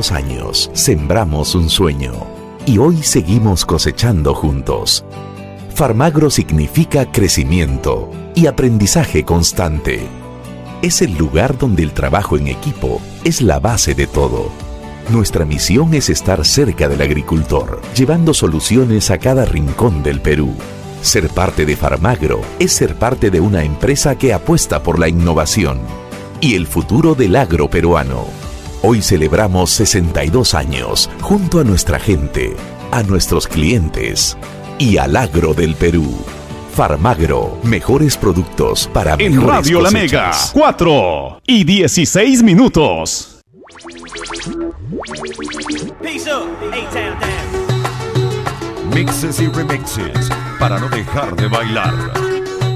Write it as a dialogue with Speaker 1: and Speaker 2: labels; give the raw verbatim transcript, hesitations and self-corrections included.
Speaker 1: dos años sembramos un sueño y hoy seguimos cosechando juntos. Farmagro significa crecimiento y aprendizaje constante. Es el lugar donde el trabajo en equipo es la base de todo. Nuestra misión es estar cerca del agricultor, llevando soluciones a cada rincón del Perú. Ser parte de Farmagro es ser parte de una empresa que apuesta por la innovación y el futuro del agro peruano. Hoy celebramos sesenta y dos años junto a nuestra gente, a nuestros clientes y al agro del Perú. Farmagro, mejores productos para mejores
Speaker 2: En Radio La Mega, cuatro y dieciséis minutos.
Speaker 3: Mixes y remixes para no dejar de bailar.